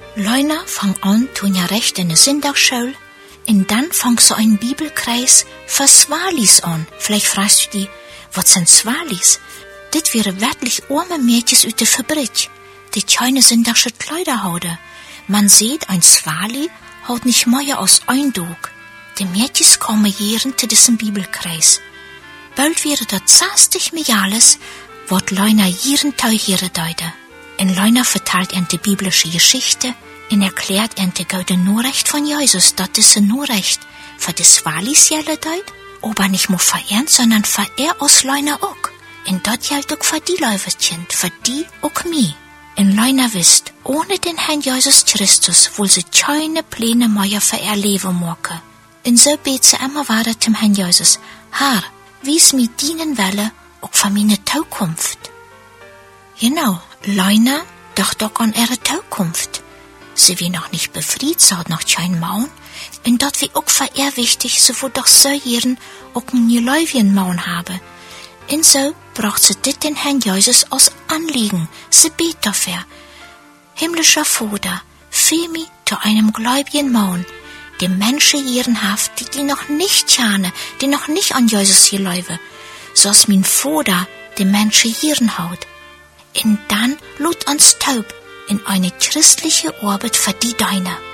Leuna fang an, tun ja recht in der Sonntagsschule, und dann fang so ein Bibelkreis für Swalis an. Vielleicht fragst du dich, was sind Swalis? Dit wäre wirklich arme Mädchen aus der Fabrik, die keine sonntagsche Kleider hauden. Man sieht, ein Swali haut nicht mehr aus ein Tag. Die Mädchen kommen jeden zu diesem Bibelkreis. Bald wäre das 60 Jahres, wird Leuna jeden Tag hier deuten. Und Leuna verteilt die biblische Geschichte und erklärt die gute Nachricht von Jesus. Das ist ein Nachricht für die Swalis jelle deut, aber nicht nur für ihn, sondern für aus Leuna auch. Und das gilt auch für die Leuwetchen, für die auch mich. Und Leuna wisst, ohne den Herrn Jesus Christus will sie keine Pläne mehr für ihr Leben machen. Und so bet sie immer weiter zum Herrn Jesus: Herr, wies mir dienen Welle auch für meine Zukunft. Genau, Leuna dacht auch an ihre Zukunft. Sie wie noch nicht befriedigt, sie hat noch keinen Maun. Und dort wie auch für ihr wichtig, sie will doch so jeden auch ein Leuwien Maun haben. Und so braucht sie dit den Herrn Jesus als Anliegen. Sie bet dafür: Himmlischer Vater, führ mich zu einem gläubigen Maun, dem Menschen ehrenhaft, die noch nicht kennen, die noch nicht an Jesus geläufen, so als mein Vater dem Menschen ehren haut. Und dann lud uns taub in eine christliche Arbeit für die Deine.